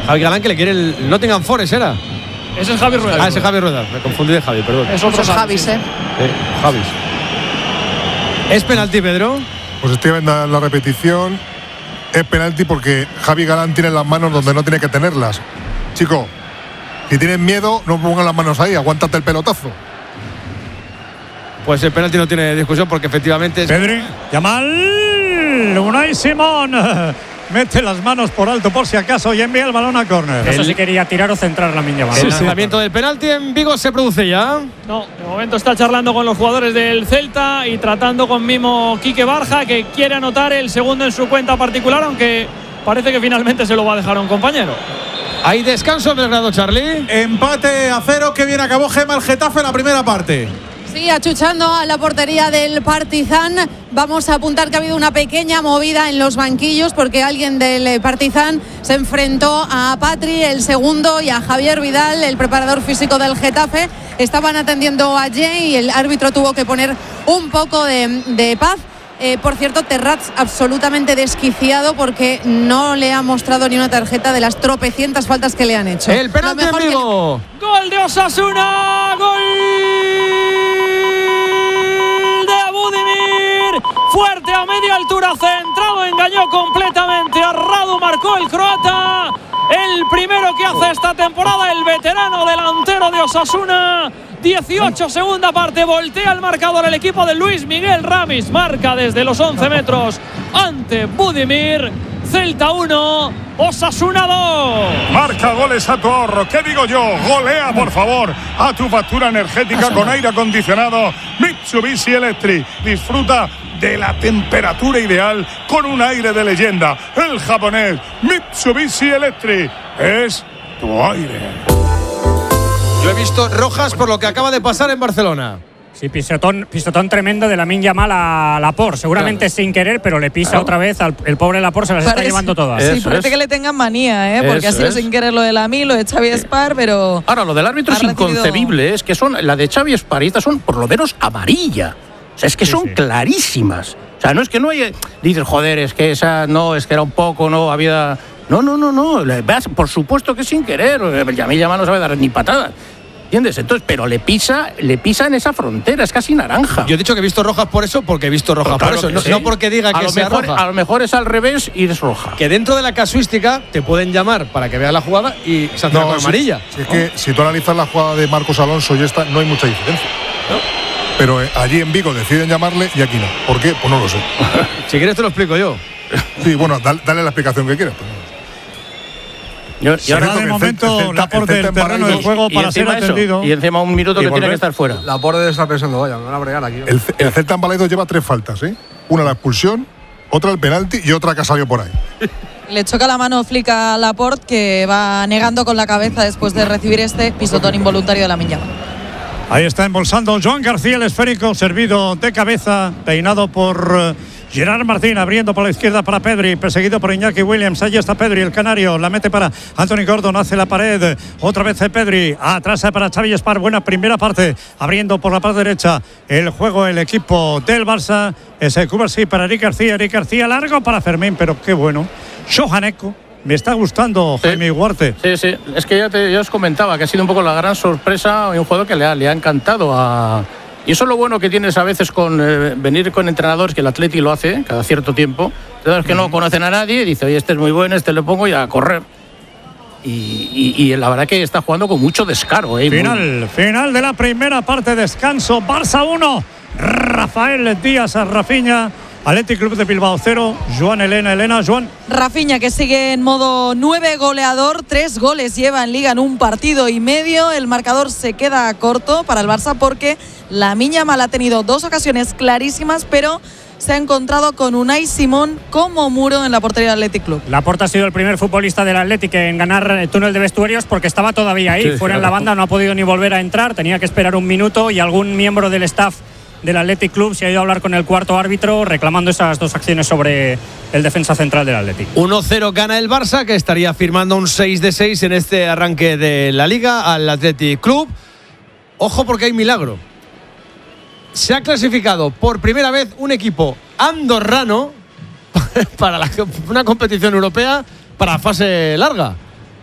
Javi Galán, que le quiere el Nottingham Forest, ¿era? Ese es Javi Rueda. Ese es Javi Rueda. Me confundí de Javi, perdón. Es otro Javis, Javis. ¿Es penalti, Pedro? Pues estoy viendo la repetición. Es penalti porque Javi Galán tiene las manos donde no tiene que tenerlas. Chico, si tienes miedo, no pongas las manos ahí, aguántate el pelotazo. Pues el penalti no tiene discusión porque efectivamente es… Pedri, Yamal, Unai Simón mete las manos por alto por si acaso y envía el balón a córner. Eso sí quería tirar o centrar Lamine Yamal. El lanzamiento del penalti en Vigo se produce ya. No, de momento está charlando con los jugadores del Celta y tratando con mimo Quique Barja, que quiere anotar el segundo en su cuenta particular, aunque parece que finalmente se lo va a dejar a un compañero. Hay descanso en Belgrado, Charlie. Empate a 0, que bien acabó Gema el Getafe en la primera parte. Sí, achuchando a la portería del Partizan. Vamos a apuntar que ha habido una pequeña movida en los banquillos porque alguien del Partizan se enfrentó a Patri, el segundo, y a Javier Vidal, el preparador físico del Getafe. Estaban atendiendo a Jay y el árbitro tuvo que poner un poco de paz. Por cierto, Terrats absolutamente desquiciado porque no le ha mostrado ni una tarjeta de las tropecientas faltas que le han hecho. El penalti en Vigo. Gol de Osasuna. Gol de Budimir. Fuerte a media altura, centrado, engañó completamente a Radu, marcó el croata. El primero que hace esta temporada el veterano delantero de Osasuna. 18, segunda parte, voltea el marcador el equipo de Luis Miguel Ramis, marca desde los 11 metros ante Budimir. Celta 1, Osasuna 2. Marca goles a tu ahorro. ¿Qué digo yo? Golea, por favor, a tu factura energética con aire acondicionado Mitsubishi Electric. Disfruta de la temperatura ideal con un aire de leyenda. El japonés Mitsubishi Electric es tu aire. Yo he visto rojas por lo que acaba de pasar en Barcelona. Sí, pisotón tremendo de Lamine Yamal a Laporte. Seguramente sin querer, pero le pisa otra vez el pobre Laporte, se las está llevando todas. Sí, parece que le tengan manía, porque ha sido sin querer lo de Lamine, lo de Xavi Espar, pero… Ahora, lo del árbitro es inconcebible, es que la de Xavi Espar y estas son por lo menos amarilla. O sea, es que son clarísimas. O sea, no es que no haya… Dices, joder, es que esa no, es que era un poco, no había… No. Por supuesto que sin querer. Lamine Yamal no sabe dar ni patadas. ¿Entiendes? Entonces, pero le pisa en esa frontera, es casi naranja. Yo he dicho que he visto rojas por eso, porque he visto rojas por eso. No porque diga que sea roja. A lo mejor es al revés y es roja. Que dentro de la casuística te pueden llamar para que veas la jugada y sancionar con amarilla. Es que si tú analizas la jugada de Marcos Alonso y esta, no hay mucha diferencia. ¿No? Pero allí en Vigo deciden llamarle y aquí no. ¿Por qué? Pues no lo sé. Si quieres te lo explico yo. Sí, bueno, dale la explicación que quieras. Y ahora de momento Laporte del terreno del juego para ser atendido. Y encima un minuto que tiene que estar fuera. Laporte debe estar pensando, vaya, me van a bregar aquí. El Celta en Balaidos lleva 3 faltas, ¿eh? Una la expulsión, otra el penalti y otra que ha salido por ahí. Le choca la mano Flick a Laporte, que va negando con la cabeza después de recibir este pisotón involuntario de Lamine Yamal. Ahí está embolsando Joan García el esférico, servido de cabeza, peinado por Gerard Martín, abriendo por la izquierda para Pedri, perseguido por Iñaki Williams. Ahí está Pedri, el canario, la mete para Anthony Gordon, hace la pared, otra vez Pedri, atrás para Xavi Espar. Buena primera parte, abriendo por la parte derecha el juego el equipo del Barça. Ese Cubarsí para Eric García, largo para Fermín, pero qué bueno. Johaneko. Me está gustando Jaime Huarte. Sí, es que ya os comentaba que ha sido un poco la gran sorpresa, un jugador que le ha encantado a… Y eso es lo bueno que tienes a veces con venir con entrenadores, que el Atleti lo hace cada cierto tiempo, entrenadores que no conocen a nadie, y dice, oye, este es muy bueno, este le pongo y a correr. Y la verdad que está jugando con mucho descaro. Final de la primera parte, descanso, Barça 1, Rafael Díaz a Rafinha. Athletic Club de Bilbao 0, Joan Joan. Rafinha, que sigue en modo 9 goleador, 3 goles lleva en Liga en un partido y medio. El marcador se queda corto para el Barça porque Lamine Yamal ha tenido 2 ocasiones clarísimas, pero se ha encontrado con Unai Simón como muro en la portería del Athletic Club. Laporte ha sido el primer futbolista del Athletic en ganar el túnel de vestuarios porque estaba todavía ahí, fuera en la banda, no ha podido ni volver a entrar, tenía que esperar un minuto y algún miembro del staff del Athletic Club se ha ido a hablar con el cuarto árbitro reclamando esas 2 acciones sobre el defensa central del Athletic. 1-0 gana el Barça, que estaría firmando un 6-6 en este arranque de la Liga al Athletic Club. Ojo, porque hay milagro. Se ha clasificado por primera vez un equipo andorrano para una competición europea para fase larga.